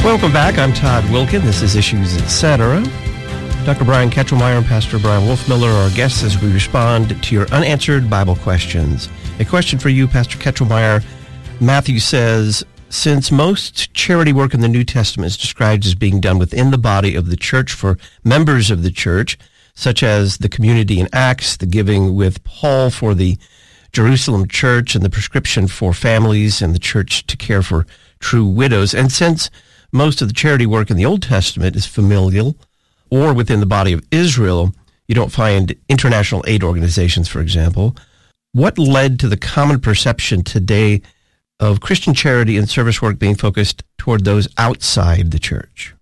Welcome back. I'm Todd Wilkin. This is Issues Etc. Dr. Brian Ketchelmeyer and Pastor Brian Wolfmiller are our guests as we respond to your unanswered Bible questions. A question for you, Pastor Ketchelmeyer. Matthew says, since most charity work in the New Testament is described as being done within the body of the church for members of the church, such as the community in Acts, the giving with Paul for the Jerusalem church, and the prescription for families and the church to care for true widows, and since most of the charity work in the Old Testament is familial or within the body of Israel, you don't find international aid organizations, for example. What led to the common perception today of Christian charity and service work being focused toward those outside the church?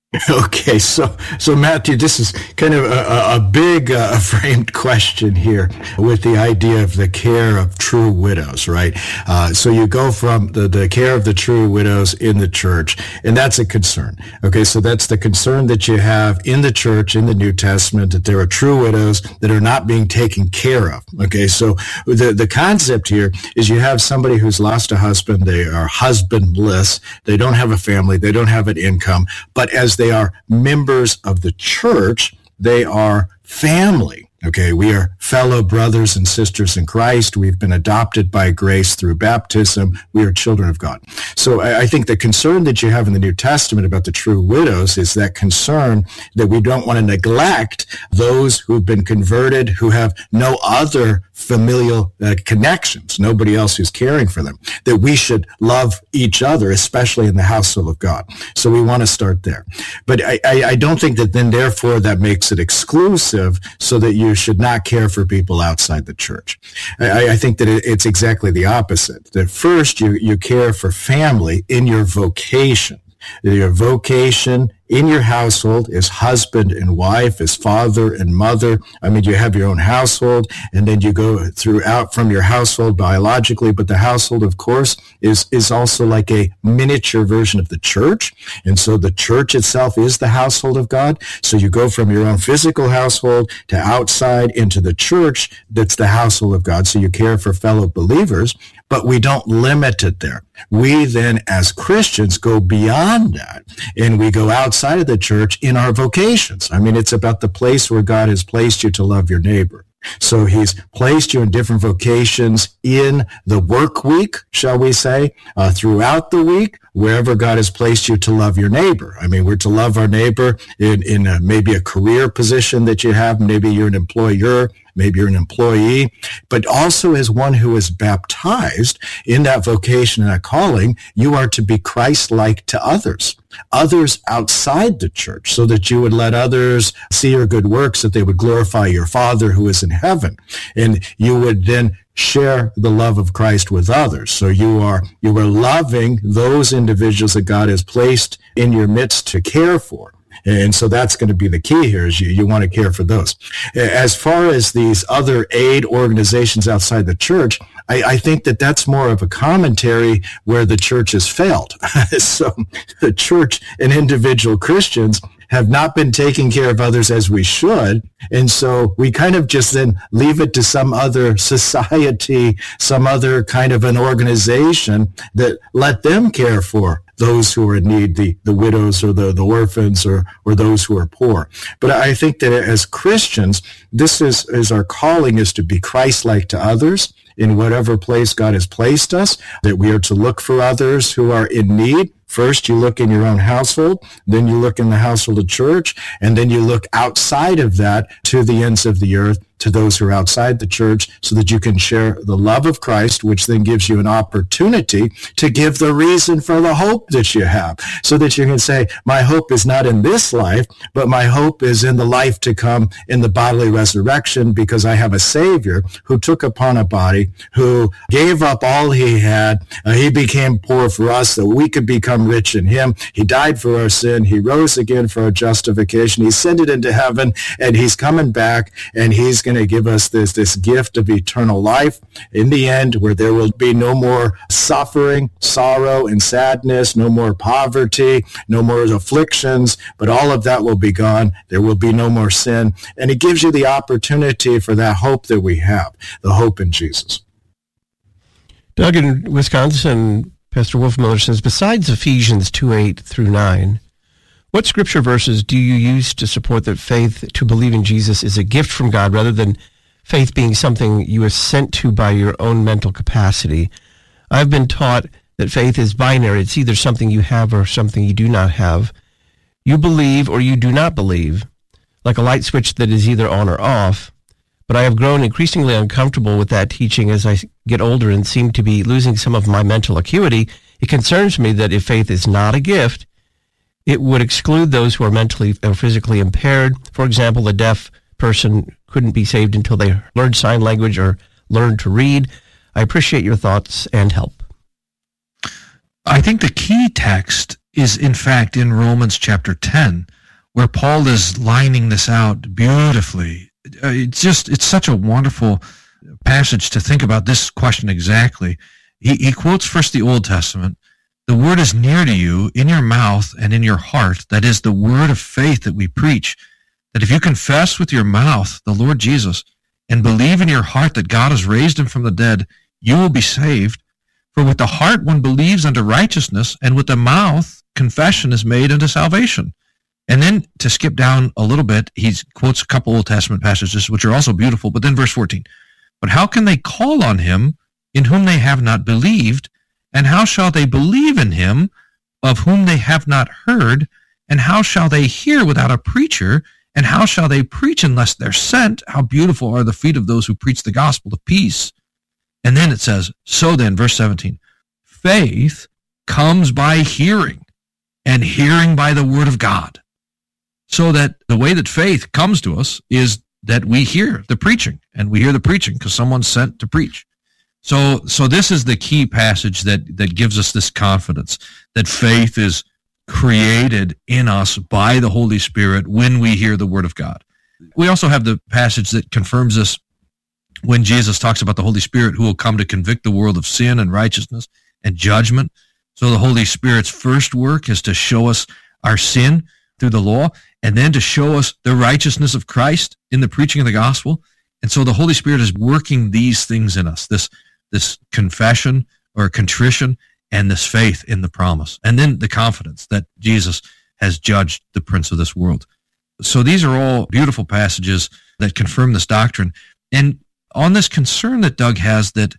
Okay, so Matthew, this is kind of a big framed question here with the idea of the care of true widows, right? So you go from the care of the true widows in the church, and that's a concern. Okay, so that's the concern that you have in the church in the New Testament, that there are true widows that are not being taken care of. Okay, so the concept here is you have somebody who's lost a husband, they are husbandless, they don't have a family, they don't have an income, but as they are members of the church, they are family. Okay, we are fellow brothers and sisters in Christ. We've been adopted by grace through baptism. We are children of God. So I think the concern that you have in the New Testament about the true widows is that concern that we don't want to neglect those who've been converted, who have no other familial connections, nobody else who's caring for them, that we should love each other, especially in the household of God. So we want to start there. But I don't think that then, therefore, that makes it exclusive so that you should not care for people outside the church. I think that it's exactly the opposite. That first, you care for family in your vocation. Your vocation in your household is husband and wife, is father and mother. I mean, you have your own household, and then you go throughout from your household biologically, but the household, of course, is also like a miniature version of the church. And so the church itself is the household of God. So you go from your own physical household to outside into the church that's the household of God. So you care for fellow believers, but we don't limit it there. We then, as Christians, go beyond that, and we go outside of the church in our vocations. I mean, it's about the place where God has placed you to love your neighbor. So he's placed you in different vocations in the work week, shall we say, throughout the week, wherever God has placed you to love your neighbor. I mean, we're to love our neighbor in maybe a career position that you have. Maybe you're an employer, maybe you're an employee, but also as one who is baptized in that vocation and that calling, you are to be Christ-like to others outside the church, so that you would let others see your good works, that they would glorify your Father who is in heaven. And you would then share the love of Christ with others. So you are loving those individuals that God has placed in your midst to care for. And so that's going to be the key here, is you want to care for those. As far as these other aid organizations outside the church, I think that that's more of a commentary where the church has failed. So the church and individual Christians have not been taking care of others as we should. And so we kind of just then leave it to some other society, some other kind of an organization that let them care for those who are in need, the widows or the orphans or those who are poor. But I think that as Christians, this is our calling, is to be Christ-like to others in whatever place God has placed us, that we are to look for others who are in need. First, you look in your own household, then you look in the household of church, and then you look outside of that to the ends of the earth, to those who are outside the church, so that you can share the love of Christ, which then gives you an opportunity to give the reason for the hope that you have, so that you can say, my hope is not in this life, but my hope is in the life to come, in the bodily resurrection, because I have a Savior who took upon a body, who gave up all he had. He became poor for us so we could become rich in him. He died for our sin. He rose again for our justification. He ascended into heaven, and he's coming back, and he's going to give us this gift of eternal life in the end, where there will be no more suffering, sorrow, and sadness, no more poverty, no more afflictions, but all of that will be gone. There will be no more sin. And it gives you the opportunity for that hope that we have, the hope in Jesus. Doug, in Wisconsin, Pastor Wolfmueller says, besides Ephesians 2:8 through 9, what scripture verses do you use to support that faith to believe in Jesus is a gift from God rather than faith being something you assent to by your own mental capacity? I've been taught that faith is binary. It's either something you have or something you do not have. You believe or you do not believe, like a light switch that is either on or off. But I have grown increasingly uncomfortable with that teaching as I get older and seem to be losing some of my mental acuity. It concerns me that if faith is not a gift, it would exclude those who are mentally or physically impaired. For example, a deaf person couldn't be saved until they learned sign language or learned to read. I appreciate your thoughts and help. I think the key text is, in fact, in Romans chapter 10, where Paul is lining this out beautifully. It's such a wonderful passage to think about this question exactly. He quotes first the Old Testament. The word is near to you, in your mouth and in your heart. That is the word of faith that we preach. That if you confess with your mouth the Lord Jesus and believe in your heart that God has raised him from the dead, you will be saved. For with the heart one believes unto righteousness, and with the mouth confession is made unto salvation. And then to skip down a little bit, he quotes a couple Old Testament passages, which are also beautiful, but then verse 14. But how can they call on him in whom they have not believed? And how shall they believe in him of whom they have not heard? And how shall they hear without a preacher? And how shall they preach unless they're sent? How beautiful are the feet of those who preach the gospel of peace. And then it says, so then, verse 17, faith comes by hearing, and hearing by the word of God. So that the way that faith comes to us is that we hear the preaching, and we hear the preaching because someone's sent to preach. So this is the key passage that gives us this confidence that faith is created in us by the Holy Spirit when we hear the word of God. We also have the passage that confirms this when Jesus talks about the Holy Spirit who will come to convict the world of sin and righteousness and judgment. So the Holy Spirit's first work is to show us our sin through the law, and then to show us the righteousness of Christ in the preaching of the gospel. And so the Holy Spirit is working these things in us, this confession or contrition and this faith in the promise, and then the confidence that Jesus has judged the prince of this world. So these are all beautiful passages that confirm this doctrine. And on this concern that Doug has that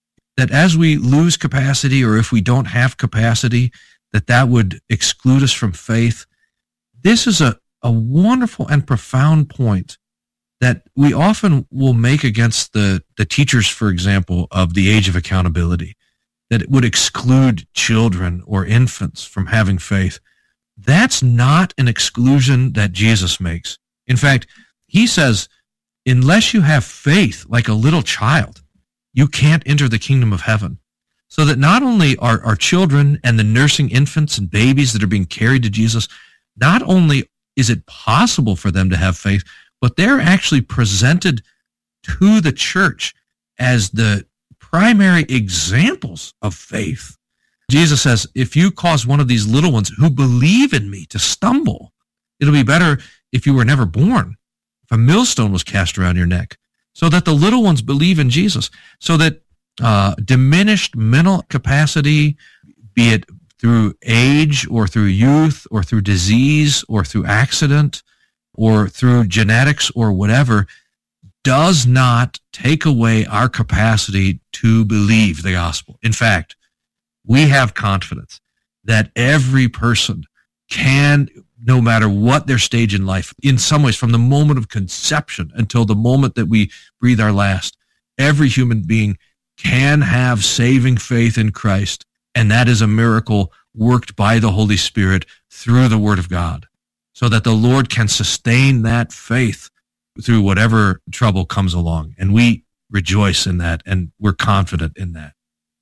as we lose capacity, or if we don't have capacity, that would exclude us from faith, this is a wonderful and profound point that we often will make against the teachers, for example, of the age of accountability, that it would exclude children or infants from having faith. That's not an exclusion that Jesus makes. In fact, he says, unless you have faith like a little child, you can't enter the kingdom of heaven. So that not only are our children and the nursing infants and babies that are being carried to Jesus, not only is it possible for them to have faith, but they're actually presented to the church as the primary examples of faith. Jesus says, if you cause one of these little ones who believe in me to stumble, it'll be better if you were never born, if a millstone was cast around your neck, so that the little ones believe in Jesus, so that diminished mental capacity, be it through age or through youth or through disease or through accident or through genetics or whatever, does not take away our capacity to believe the gospel. In fact, we have confidence that every person can, no matter what their stage in life, in some ways from the moment of conception until the moment that we breathe our last, every human being can have saving faith in Christ. And that is a miracle worked by the Holy Spirit through the Word of God, so that the Lord can sustain that faith through whatever trouble comes along. And we rejoice in that, and we're confident in that.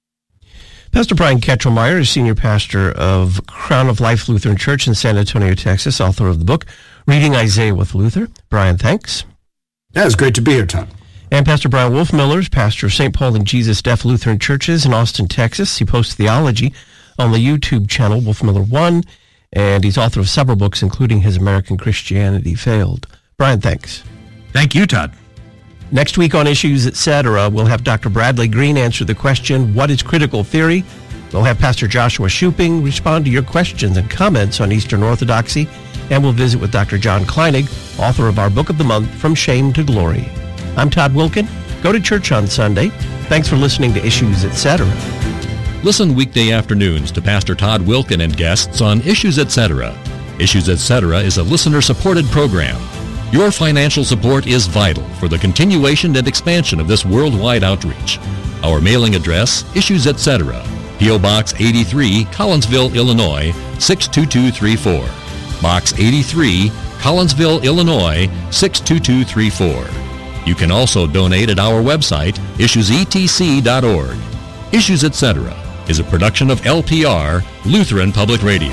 Pastor Brian Ketchelmeyer is senior pastor of Crown of Life Lutheran Church in San Antonio, Texas, author of the book, Reading Isaiah with Luther. Brian, thanks. Yeah, it's great to be here, Tom. And Pastor Brian Wolfmueller is pastor of St. Paul and Jesus Deaf Lutheran Churches in Austin, Texas. He posts theology on the YouTube channel Wolfmueller 1, and he's author of several books, including his American Christianity Failed. Brian, thanks. Thank you, Todd. Next week on Issues Etc., we'll have Dr. Bradley Green answer the question, what is critical theory? We'll have Pastor Joshua Shuping respond to your questions and comments on Eastern Orthodoxy, and we'll visit with Dr. John Kleinig, author of our Book of the Month, From Shame to Glory. I'm Todd Wilken. Go to church on Sunday. Thanks for listening to Issues, Etc. Listen weekday afternoons to Pastor Todd Wilken and guests on Issues, Etc. Issues, Etc. is a listener-supported program. Your financial support is vital for the continuation and expansion of this worldwide outreach. Our mailing address, Issues, Etc., P.O. Box 83, Collinsville, Illinois, 62234. Box 83, Collinsville, Illinois, 62234. You can also donate at our website, issuesetc.org. Issues, Etc. is a production of LPR, Lutheran Public Radio.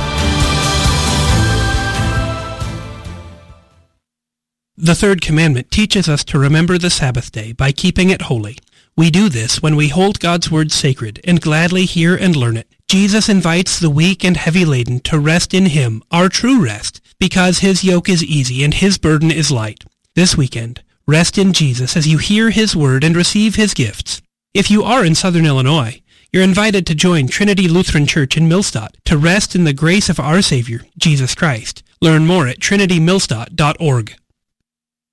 The third commandment teaches us to remember the Sabbath day by keeping it holy. We do this when we hold God's word sacred and gladly hear and learn it. Jesus invites the weak and heavy laden to rest in Him, our true rest, because His yoke is easy and His burden is light. This weekend, rest in Jesus as you hear His word and receive His gifts. If you are in Southern Illinois, you're invited to join Trinity Lutheran Church in Millstadt to rest in the grace of our Savior, Jesus Christ. Learn more at trinitymillstadt.org.